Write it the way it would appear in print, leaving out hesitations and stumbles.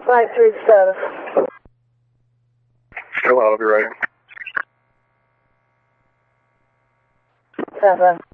5-3 status. Still out, I'll be ready. 7.